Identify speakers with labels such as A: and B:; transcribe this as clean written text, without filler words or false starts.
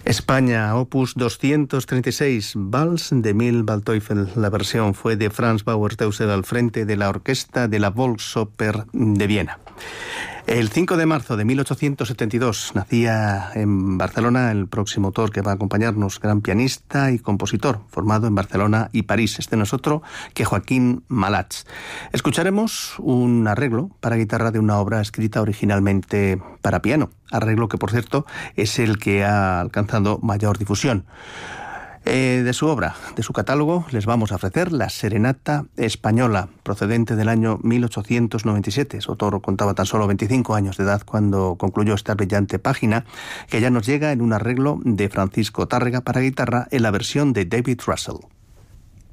A: España, opus 236, Vals de Emil Waldteufel. La versión fue de Franz Bauer-Teusel al frente de la orquesta de la Volksoper de Viena. El 5 de marzo de 1872 nacía en Barcelona el próximo autor que va a acompañarnos, gran pianista y compositor, formado en Barcelona y París. Este no es otro que Joaquín Malats. Escucharemos un arreglo para guitarra de una obra escrita originalmente para piano, arreglo que, por cierto, es el que ha alcanzado mayor difusión. De su obra, de su catálogo, les vamos a ofrecer la Serenata Española, procedente del año 1897. Su autor contaba tan solo 25 años de edad cuando concluyó esta brillante página, que ya nos llega en un arreglo de Francisco Tárrega para guitarra en la versión de David Russell.